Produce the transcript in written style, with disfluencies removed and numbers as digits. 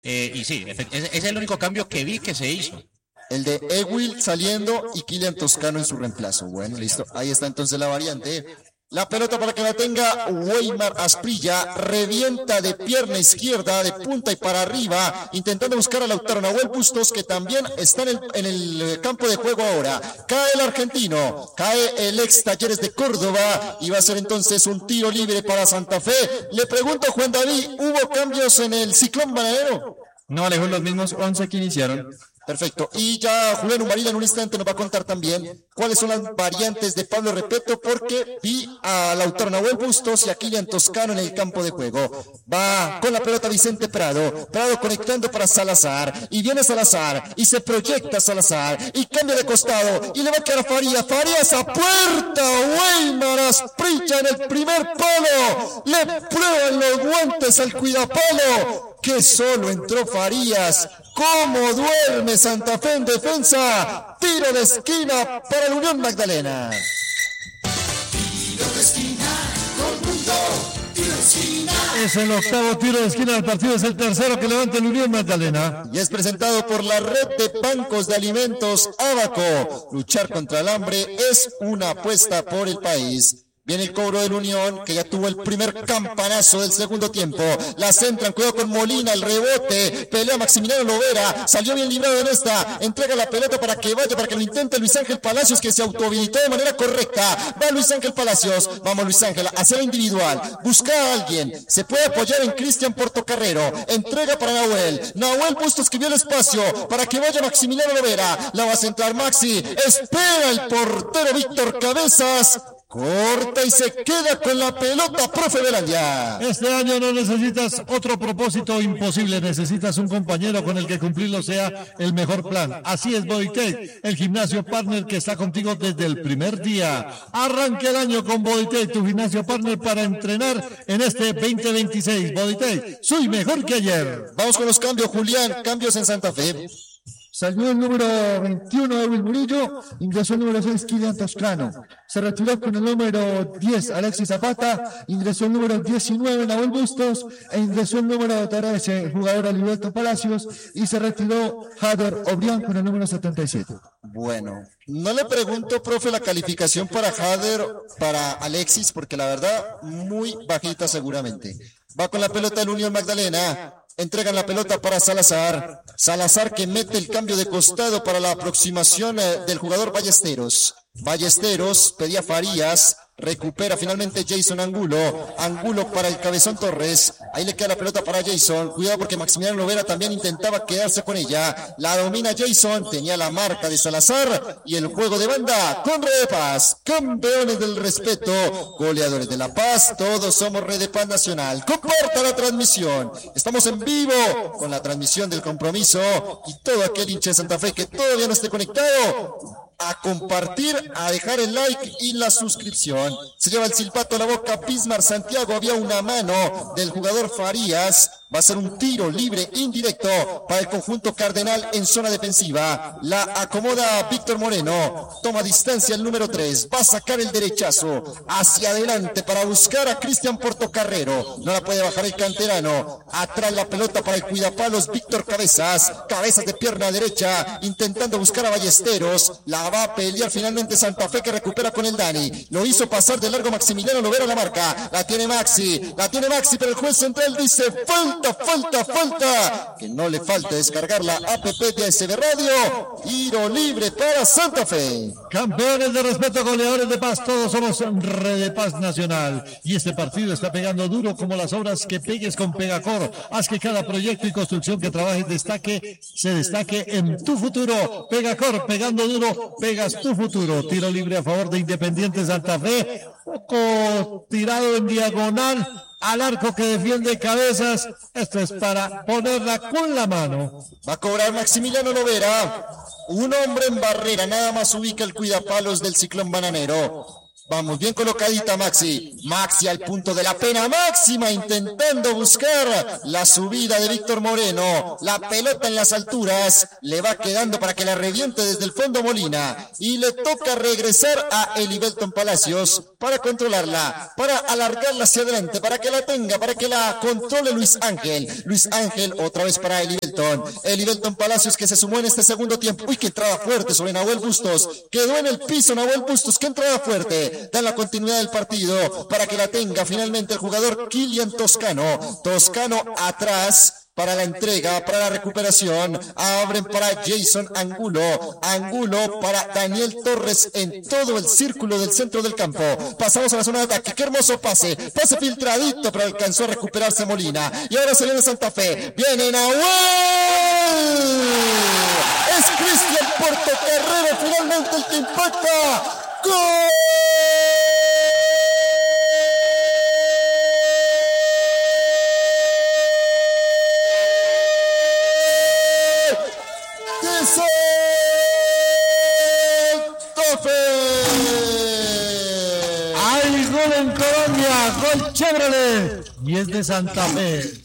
Y sí, ese es el único cambio que vi que se hizo. El de Ewil saliendo y Kylian Toscano en su reemplazo. Bueno, listo. Ahí está entonces la variante. La pelota para que la tenga Weimar Asprilla, revienta de pierna izquierda, de punta y para arriba, intentando buscar a Lautaro Nahuel Bustos, que también está en el campo de juego ahora. Cae el argentino, cae el ex Talleres de Córdoba, y va a ser entonces un tiro libre para Santa Fe. Le pregunto, Juan David, ¿hubo cambios en el Ciclón Bananero? No, Alejo, los mismos 11 que iniciaron. Perfecto. Y ya Julián Umarila en un instante nos va a contar también cuáles son las variantes de Pablo Repeto, porque vi a Lautaro Nahuel Bustos y a Kylian Toscano en el campo de juego. Va con la pelota Vicente Prado. Prado conectando para Salazar. Y viene Salazar. Y se proyecta Salazar. Y cambia de costado. Y le va a quedar a Farías. Farías a puerta. Weimar Asprilla en el primer palo. Le prueban los guantes al cuidapalo. Que solo entró Farías. ¿Cómo duerme Santa Fe en defensa? Tiro de esquina para la Unión Magdalena. Tiro de esquina, todo el mundo, tiro de esquina. Es el octavo tiro de esquina del partido, es el tercero que levanta el Unión Magdalena. Y es presentado por la red de bancos de alimentos Abaco. Luchar contra el hambre es una apuesta por el país. Viene el cobro del Unión, que ya tuvo el primer campanazo del segundo tiempo. La centran, cuidado con Molina, el rebote. Pelea Maximiliano Lovera. Salió bien librado en esta. Entrega la pelota para que vaya, para que lo intente Luis Ángel Palacios, que se autohabilitó de manera correcta. Va Luis Ángel Palacios. Vamos, Luis Ángel, hacia la individual. Busca a alguien. Se puede apoyar en Cristian Portocarrero. Entrega para Nahuel. Nahuel Bustos, que vio el espacio para que vaya Maximiliano Lovera. La va a centrar Maxi. Espera el portero Víctor Cabezas. Corta y se queda con la pelota, profe Belandia. Este año no necesitas otro propósito imposible, necesitas un compañero con el que cumplirlo sea el mejor plan. Así es Bodytech, el gimnasio partner que está contigo desde el primer día. Arranque el año con Bodytech, tu gimnasio partner para entrenar en este 2026. Bodytech, soy mejor que ayer. Vamos con los cambios, Julián, cambios en Santa Fe. Salió el número 21 de Will Murillo, ingresó el número 6 Kylian Toscano. Se retiró con el número 10 Alexis Zapata, ingresó el número 19 Nahuel Bustos e ingresó el número 13 jugador Alberto Palacios y se retiró Jader Obrián con el número 77. Bueno, no le pregunto, profe, la calificación para Jader, para Alexis, porque la verdad, muy bajita seguramente. Va con la pelota del Unión Magdalena. Entregan la pelota para Salazar. Salazar que mete el cambio de costado para la aproximación del jugador Ballesteros. Ballesteros pedía Farías. Recupera finalmente Jason Angulo. Angulo para el Cabezón Torres. Ahí le queda la pelota para Jason. Cuidado porque Maximiliano Lovera también intentaba quedarse con ella. La domina Jason. Tenía la marca de Salazar. Y el juego de banda con Red de Paz. Campeones del respeto. Goleadores de La Paz. Todos somos Red de Paz Nacional. Comparta la transmisión. Estamos en vivo con la transmisión del compromiso. Y todo aquel hincha de Santa Fe que todavía no esté conectado, a compartir, a dejar el like y la suscripción. Se lleva el silbato a la boca Bismar Santiago. Había una mano del jugador Farías. Va a ser un tiro libre indirecto para el conjunto cardenal en zona defensiva. La acomoda Víctor Moreno. Toma distancia el número 3. Va a sacar el derechazo hacia adelante para buscar a Cristian Portocarrero. No la puede bajar el canterano. Atrás la pelota para el cuidapalos Víctor Cabezas. Cabezas de pierna derecha intentando buscar a Ballesteros. La va a pelear finalmente Santa Fe, que recupera con el Dani. Lo hizo pasar de largo Maximiliano Lovera, la marca. La tiene Maxi, pero el juez central dice falta. Que no le falte descargar la app de ASB Radio. Tiro libre para Santa Fe. Campeones de respeto, goleadores de paz, todos somos Red de Paz Nacional. Y este partido está pegando duro como las obras que pegues con Pegacor. Haz que cada proyecto y construcción que trabajes se destaque en tu futuro. Pegacor, pegando duro, pegas tu futuro. Tiro libre a favor de Independiente Santa Fe. Poco tirado en diagonal al arco que defiende Cabezas. Esto es para ponerla con la mano. Va a cobrar Maximiliano Lovera. Un hombre en barrera, nada más ubica el cuidapalos del Ciclón Bananero. Vamos, bien colocadita Maxi. Maxi al punto de la pena máxima, intentando buscar la subida de Víctor Moreno. La pelota en las alturas, le va quedando para que la reviente desde el fondo Molina. Y le toca regresar a Elibelton Palacios para controlarla, para alargarla hacia adelante, para que la tenga, para que la controle Luis Ángel. Luis Ángel otra vez para Elibelton. Elibelton Palacios que se sumó en este segundo tiempo. Uy, que entrada fuerte sobre Nahuel Bustos. Quedó en el piso Nahuel Bustos, que entrada fuerte. Dan la continuidad del partido para que la tenga finalmente el jugador Kylian Toscano. Toscano atrás para la entrega, para la recuperación. Abren para Jason Angulo. Angulo para Daniel Torres en todo el círculo del centro del campo. Pasamos a la zona de ataque. Qué hermoso pase. Pase filtradito, pero alcanzó a recuperarse Molina. Y ahora se viene Santa Fe. Viene Nahuel. Es Cristian Portocarrero finalmente el que impacta. ¡Gol! ¡De Santa Fe! ¡Hay gol en Colombia! ¡Gol Chevrolet! Y es de Santa Fe.